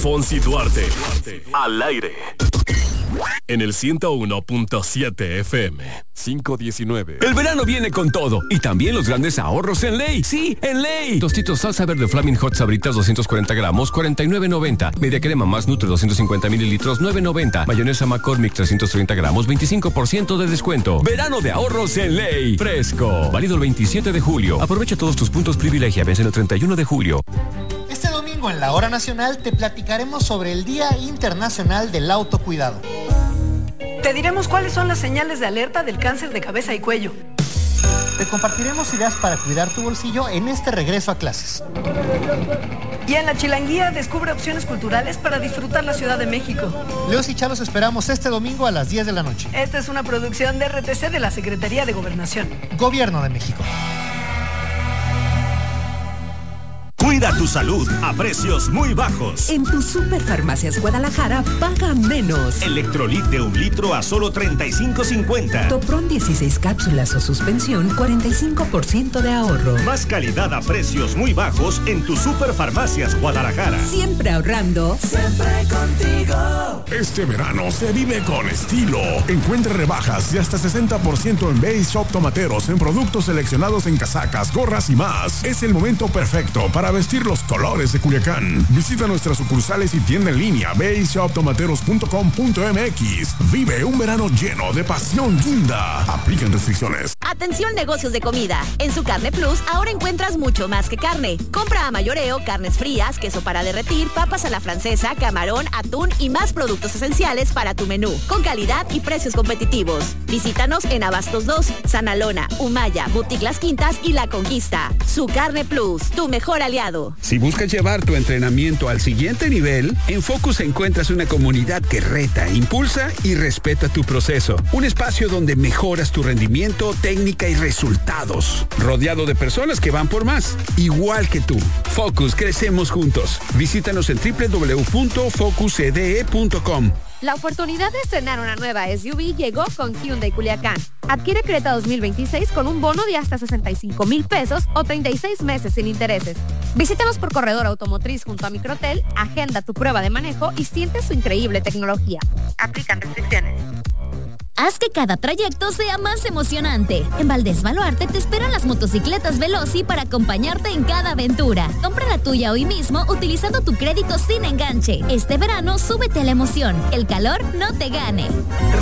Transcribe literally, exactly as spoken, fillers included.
Fonsi Duarte. Al aire. En el ciento uno punto siete F M. cinco diecinueve. El verano viene con todo. Y también los grandes ahorros en Ley. Sí, en Ley. Tostitos salsa verde Flaming Hot Sabritas doscientos cuarenta gramos, cuarenta y nueve noventa. Media crema más Nutre doscientos cincuenta mililitros, nueve noventa. Mayonesa McCormick trescientos treinta gramos, veinticinco por ciento de descuento. Verano de ahorros en Ley. Fresco. Válido el veintisiete de julio. Aprovecha todos tus puntos privilegia. Vence el treinta y uno de julio. Este domingo en la Hora Nacional te platicaremos sobre el Día Internacional del Autocuidado. Te diremos cuáles son las señales de alerta del cáncer de cabeza y cuello. Te compartiremos ideas para cuidar tu bolsillo en este regreso a clases. Y en la Chilanguía descubre opciones culturales para disfrutar la Ciudad de México. Leos y Chalos esperamos este domingo a las diez de la noche. Esta es una producción de R T C de la Secretaría de Gobernación. Gobierno de México. Cuida tu salud a precios muy bajos. En tu Superfarmacias Guadalajara paga menos. Electrolit de un litro a solo treinta y cinco cincuenta. Topron dieciséis cápsulas o suspensión, cuarenta y cinco por ciento de ahorro. Más calidad a precios muy bajos en tu Superfarmacias Guadalajara. Siempre ahorrando. Siempre contigo. Este verano se vive con estilo. Encuentra rebajas de hasta sesenta por ciento en Base Shop Tomateros en productos seleccionados en casacas, gorras y más. Es el momento perfecto para vestir los colores de Culiacán. Visita nuestras sucursales y tienda en línea base shop tomateros punto com punto m x. Vive un verano lleno de pasión guinda. Aplican restricciones. Atención negocios de comida. En su Carne Plus ahora encuentras mucho más que carne. Compra a mayoreo, carnes frías, queso para derretir, papas a la francesa, camarón, atún y más productos esenciales para tu menú. Con calidad y precios competitivos. Visítanos en Abastos dos, Sanalona, Humaya, Boutique Las Quintas y La Conquista. Su Carne Plus, tu mejor aliado. Si buscas llevar tu entrenamiento al siguiente nivel, en Focus encuentras una comunidad que reta, impulsa y respeta tu proceso. Un espacio donde mejoras tu rendimiento, técnica y resultados. Rodeado de personas que van por más, igual que tú. Focus, crecemos juntos. Visítanos en doble u doble u doble u punto focus c d e punto com. La oportunidad de estrenar una nueva S U V llegó con Hyundai Culiacán. Adquiere Creta dos mil veintiséis con un bono de hasta sesenta y cinco mil pesos o treinta y seis meses sin intereses. Visítanos por Corredor Automotriz junto a Microtel, agenda tu prueba de manejo y siente su increíble tecnología. Aplican restricciones. Haz que cada trayecto sea más emocionante. En Valdés Baluarte te esperan las motocicletas Veloci para acompañarte en cada aventura. Compra la tuya hoy mismo utilizando tu crédito sin enganche. Este verano súbete a la emoción. El calor no te gane.